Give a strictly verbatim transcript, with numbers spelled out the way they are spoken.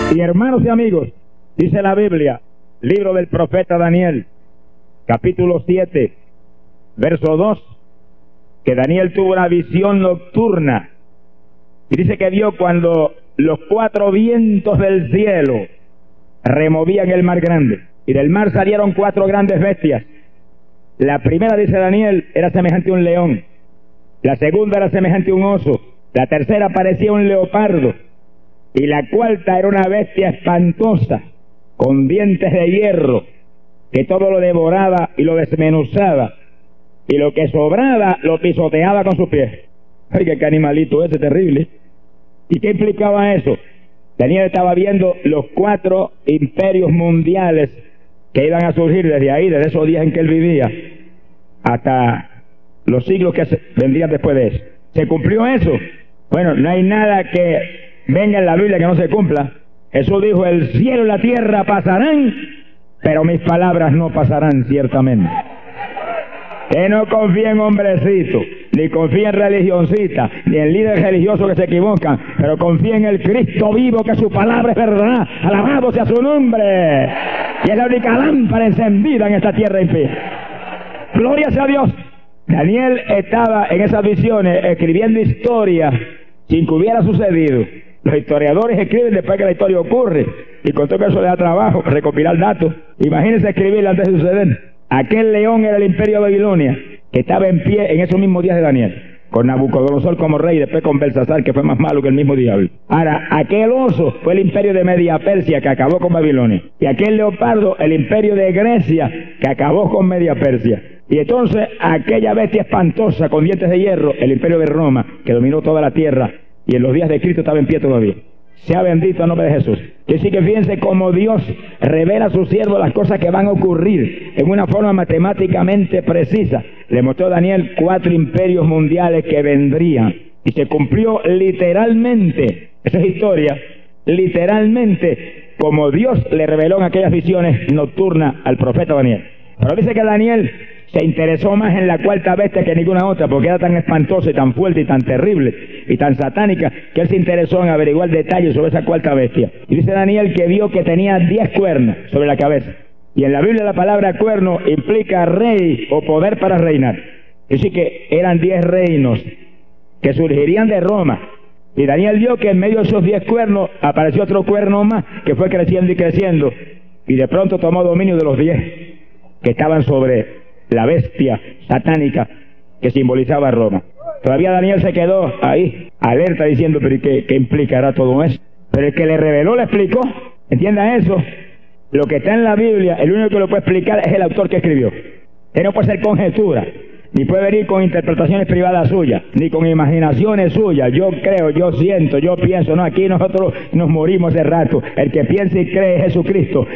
Y hermanos y amigos, dice la Biblia, libro del profeta Daniel, capítulo siete, verso dos, que Daniel tuvo una visión nocturna. Y dice que vio cuando los cuatro vientos del cielo removían el mar grande. Y del mar salieron cuatro grandes bestias. La primera, dice Daniel, era semejante a un león. La segunda era semejante a un oso. La tercera parecía un leopardo. Y la cuarta era una bestia espantosa, con dientes de hierro, que todo lo devoraba y lo desmenuzaba. Y lo que sobraba lo pisoteaba con sus pies. ¡Ay, qué animalito ese terrible! ¿Y qué implicaba eso? Daniel estaba viendo los cuatro imperios mundiales que iban a surgir desde ahí, desde esos días en que él vivía, hasta los siglos que se vendrían después de eso. ¿Se cumplió eso? Bueno, no hay nada que venga en la Biblia que no se cumpla. Jesús dijo, el cielo y la tierra pasarán, pero mis palabras no pasarán ciertamente. Que no confía en hombrecitos, ni confía en religioncitas, ni en líderes religiosos que se equivocan, pero confía en el Cristo vivo, que su palabra es verdad. Alabado sea su nombre. Y es la única lámpara encendida en esta tierra impía. Gloria sea a Dios. Daniel estaba en esas visiones escribiendo historias sin que hubiera sucedido. Los historiadores escriben después que la historia ocurre, y con todo eso le da trabajo recopilar datos. Imagínense escribirla antes de suceder. Aquel león era el imperio de Babilonia, que estaba en pie en esos mismos días de Daniel, con Nabucodonosor como rey, y después con Belsasar, que fue más malo que el mismo diablo. Ahora, aquel oso fue el imperio de Media Persia, que acabó con Babilonia. Y aquel leopardo, el imperio de Grecia, que acabó con Media Persia. Y entonces, aquella bestia espantosa con dientes de hierro, el imperio de Roma, que dominó toda la tierra, y en los días de Cristo estaba en pie todavía. Sea bendito el nombre de Jesús. Que sí, que fíjense cómo Dios revela a sus siervos las cosas que van a ocurrir en una forma matemáticamente precisa. Le mostró a Daniel cuatro imperios mundiales que vendrían, y se cumplió literalmente, esa es historia, literalmente como Dios le reveló en aquellas visiones nocturnas al profeta Daniel. Pero dice que Daniel se interesó más en la cuarta bestia que ninguna otra, porque era tan espantosa y tan fuerte y tan terrible y tan satánica, que él se interesó en averiguar detalles sobre esa cuarta bestia. Y dice Daniel que vio que tenía diez cuernos sobre la cabeza. Y en la Biblia la palabra cuerno implica rey o poder para reinar. Así que eran diez reinos que surgirían de Roma. Y Daniel vio que en medio de esos diez cuernos apareció otro cuerno más, que fue creciendo y creciendo. Y de pronto tomó dominio de los diez que estaban sobre la bestia satánica que simbolizaba a Roma. Todavía Daniel se quedó ahí, alerta, diciendo, pero ¿qué, qué implicará todo eso? Pero el que le reveló le explicó. Entienda eso. Lo que está en la Biblia, el único que lo puede explicar es el autor que escribió. Él no puede ser conjetura, ni puede venir con interpretaciones privadas suyas, ni con imaginaciones suyas. Yo creo, yo siento, yo pienso. No, aquí nosotros nos morimos de rato. El que piensa y cree es Jesucristo.